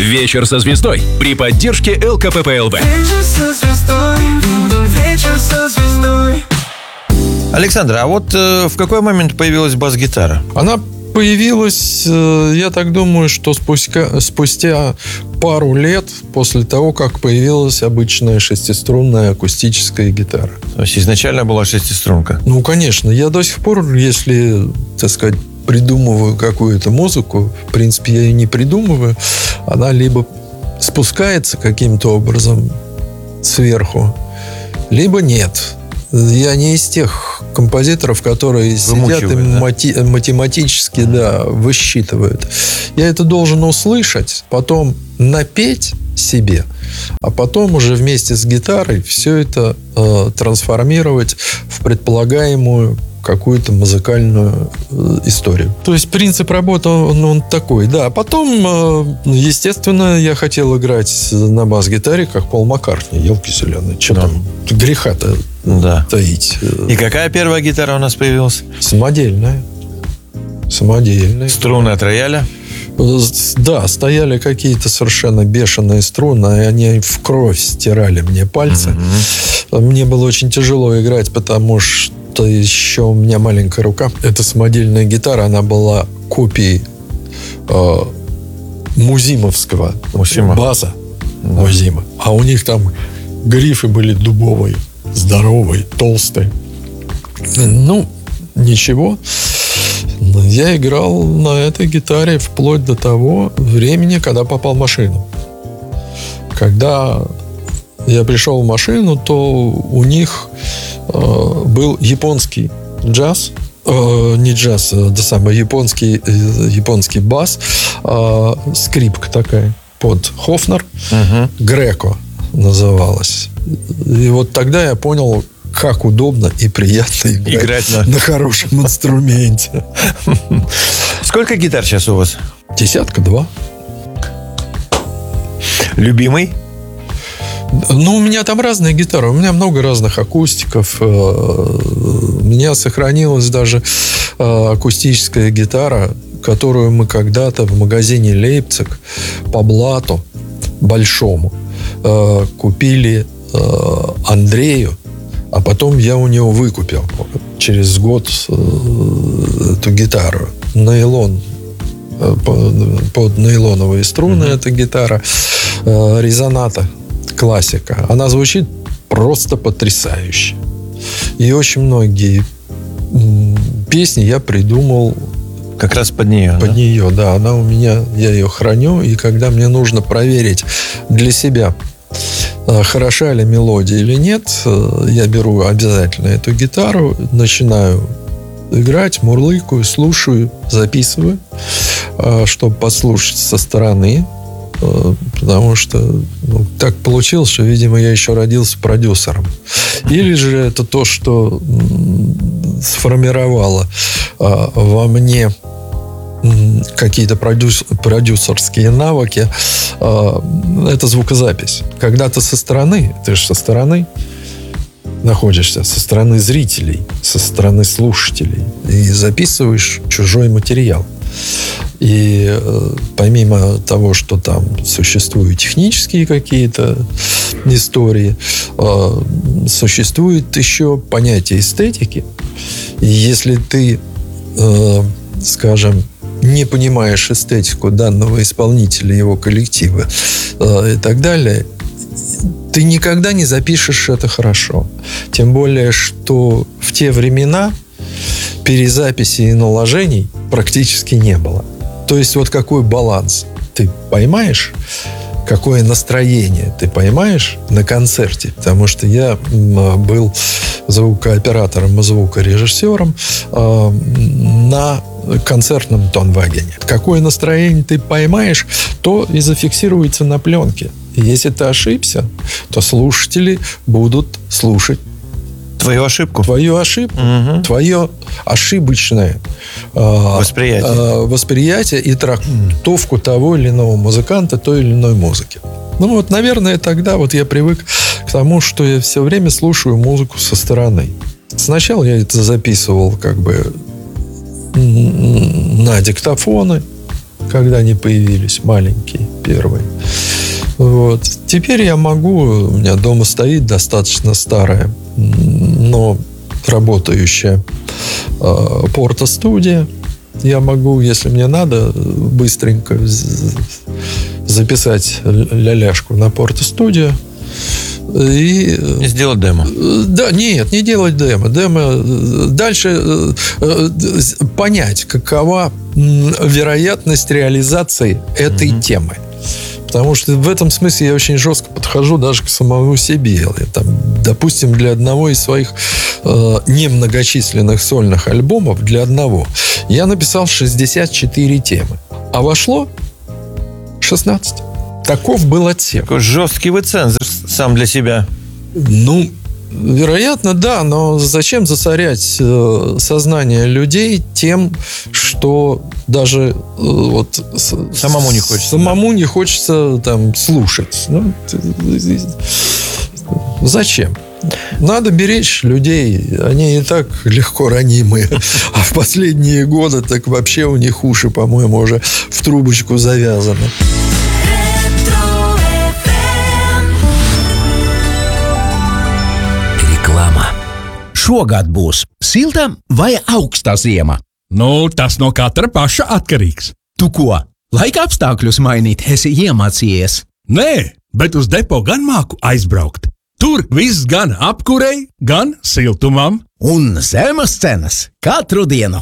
Вечер со звездой при поддержке ЛКПП-ЛВ. Вечер со звездой, вечер со звездой. Александр, а вот в какой момент появилась бас-гитара? Она появилась, я так думаю, что спустя пару лет после того, как появилась обычная шестиструнная акустическая гитара. То есть изначально была шестиструнка? Ну, конечно. Я до сих пор, если, так сказать, придумываю какую-то музыку, в принципе, я ее не придумываю, она либо спускается каким-то образом сверху, либо нет. Я не из тех композиторов, которые сидят и математически высчитывают. Я это должен услышать, потом напеть себе, а потом уже вместе с гитарой все это трансформировать в предполагаемую какую-то музыкальную историю. То есть принцип работы он такой, да. Потом, естественно, я хотел играть на бас-гитаре, как Пол Маккартни. Елки зеленые. Что там греха-то таить? И какая первая гитара у нас появилась? Самодельная. Струны от рояля? Да, стояли какие-то совершенно бешеные струны, и они в кровь стирали мне пальцы. Мне было очень тяжело играть, потому что еще у меня маленькая рука. Эта самодельная гитара, она была копией музимовского баса Музима. А у них там грифы были дубовые, здоровые, толстые. Ну, ничего. Я играл на этой гитаре вплоть до того времени, когда попал в машину. Когда я пришел в машину, то у них был японский джаз, не джаз, японский бас, скрипка такая под Хофнер, Греко называлась. И вот тогда я понял, как удобно и приятно играть на хорошем инструменте. Сколько гитар сейчас у вас? 10-2. Любимый? Ну, у меня там разные гитары. У меня много разных акустиков. У меня сохранилась даже акустическая гитара, которую мы когда-то в магазине Лейпциг по блату большому купили Андрею, а потом я у него выкупил через год эту гитару. Нейлон, под нейлоновые струны эта гитара. Резоната. Классика. Она звучит просто потрясающе. И очень многие песни я придумал как раз под нее. Под нее, да. Она у меня, я ее храню. И когда мне нужно проверить для себя, хороша ли мелодия или нет, я беру обязательно эту гитару, начинаю играть, мурлыкаю, слушаю, записываю, чтобы послушать со стороны. Потому что так получилось, что, видимо, я еще родился продюсером. Или же это то, что сформировало во мне какие-то продюсерские навыки. Это звукозапись. Когда ты со стороны, ты же со стороны находишься, со стороны зрителей, со стороны слушателей, и записываешь чужой материал. И помимо того, что там существуют технические какие-то истории, существует еще понятие эстетики. И если ты, скажем, не понимаешь эстетику данного исполнителя, его коллектива и так далее, ты никогда не запишешь это хорошо. Тем более, что в те времена перезаписей и наложений практически не было. То есть вот какой баланс ты поймаешь, какое настроение ты поймаешь на концерте. Потому что я был звукооператором и звукорежиссером на концертном Тонвагене. Какое настроение ты поймаешь, то и зафиксируется на пленке. И если ты ошибся, то слушатели будут слушать твою ошибку. Твою ошибку. Твое ошибочное восприятие и трактовку того или иного музыканта, той или иной музыки. Ну вот, наверное, тогда вот я привык к тому, что я все время слушаю музыку со стороны. Сначала я это записывал как бы на диктофоны, когда они появились, маленькие, 91. Вот. Теперь я могу, у меня дома стоит достаточно старая, но работающая порто-студия. Я могу, если мне надо, быстренько записать ляляшку на порто-студию и сделать демо. Да, нет, не делать демо. Дальше понять, какова вероятность реализации этой темы. Потому что в этом смысле я очень жестко подхожу даже к самому себе. Допустим, для одного из своих немногочисленных сольных альбомов, для одного, я написал 64 темы. А вошло 16. Таков был отсек. Такой жесткий вы цензор сам для себя. Ну, вероятно, да, но зачем засорять сознание людей тем, что даже самому не хочется. Самому не хочется там слушать. Ну, зачем? Надо беречь людей. Они и так легко ранимые. А в последние годы так вообще у них уши, по-моему, уже в трубочку завязаны. Šogad būs silta vai auksta ziema? Nu, tas no katra paša atkarīgs. Tu ko? Laika apstākļus mainīt esi iemācījies? Nē, bet uz depo gan māku aizbraukt. Tur viss gan apkurei, gan siltumam. Un zemes cenas katru dienu.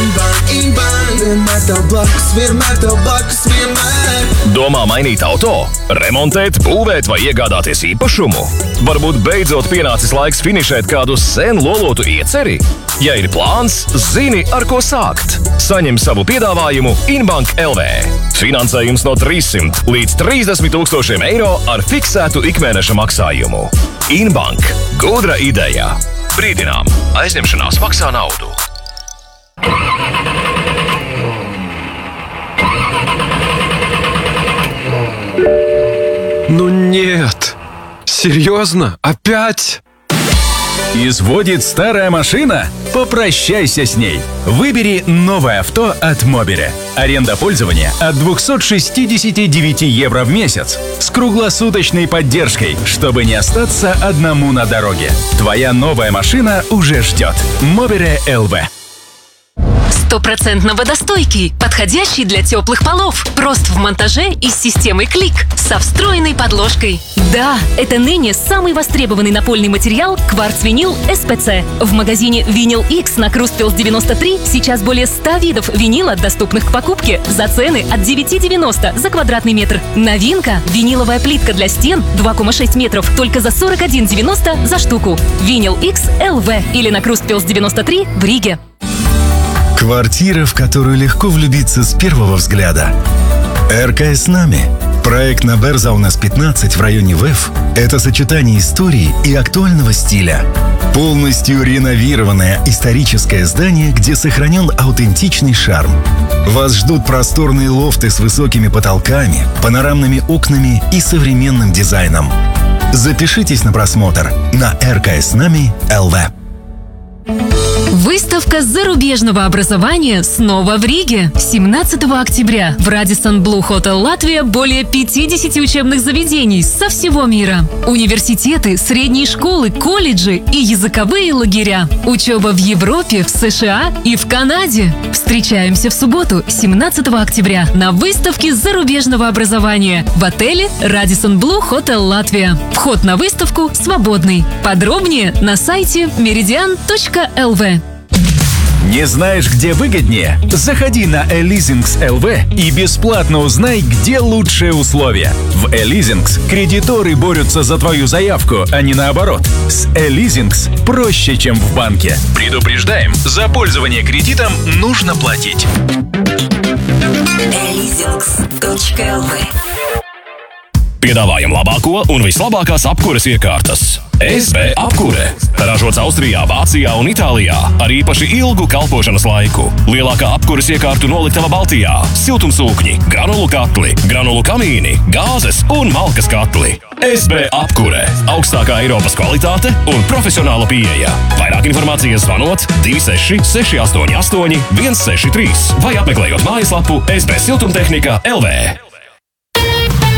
Domā mainīt auto, remontēt, būvēt vai iegādāties īpašumu? Varbūt beidzot pienācis laiks finišēt kādu sen lolotu ieceri? Ja ir plāns, zini, ar ko sākt. Saņem savu piedāvājumu Inbank LV. Finansējums no 300 līdz 30 000 eiro ar fiksētu ikmēneša maksājumu. Inbank – gudra ideja. Brīdinām, aizņemšanās maksā naudu. Ну нет! Серьезно? Опять? Изводит старая машина? Попрощайся с ней. Выбери новое авто от Мобере. Аренда пользования от 269 евро в месяц. С круглосуточной поддержкой, чтобы не остаться одному на дороге. Твоя новая машина уже ждет. Мобере ЛВ. 100% водостойкий, подходящий для теплых полов. Прост в монтаже и с системой клик. Со встроенной подложкой. Да, это ныне самый востребованный напольный материал кварц-винил СПЦ. В магазине Винил X на Крустпилс 93 сейчас более 100 видов винила, доступных к покупке за цены от 9,90 за квадратный метр. Новинка – виниловая плитка для стен 2,6 метров только за 41,90 за штуку. Винил X ЛВ или на Крустпилс 93 в Риге. Квартира, в которую легко влюбиться с первого взгляда. РК с нами. Проект на Берзаунас 15 в районе ВЭФ – это сочетание истории и актуального стиля. Полностью реновированное историческое здание, где сохранен аутентичный шарм. Вас ждут просторные лофты с высокими потолками, панорамными окнами и современным дизайном. Запишитесь на просмотр на РКС нами ЛВ. Выставка зарубежного образования снова в Риге. 17 октября в Radisson Blu Hotel Латвия более 50 учебных заведений со всего мира. Университеты, средние школы, колледжи и языковые лагеря. Учеба в Европе, в США и в Канаде. Встречаемся в субботу, 17 октября на выставке зарубежного образования в отеле Radisson Blu Hotel Латвия. Вход на выставку свободный. Подробнее на сайте meridian.lv. Не знаешь, где выгоднее? Заходи на Elizings LV и бесплатно узнай, где лучшие условия. В Elizings кредиторы борются за твою заявку, а не наоборот. С Elizings проще, чем в банке. Предупреждаем, за пользование кредитом нужно платить. Elizings.lv. Piedāvājam labāko un vislabākās apkures iekārtas. SB apkure. Ražots Austrijā, Vācijā un Itālijā ar īpaši ilgu kalpošanas laiku. Lielākā apkures iekārtu noliktava Baltijā. Siltumsūkņi, granulu katli, granulu kamīni, gāzes un malkas katli. SB apkure. Augstākā Eiropas kvalitāte un profesionāla pieeja. Vairāk informācijas zvanot 26 688 163 vai apmeklējot mājaslapu sbsiltumtehnika LV.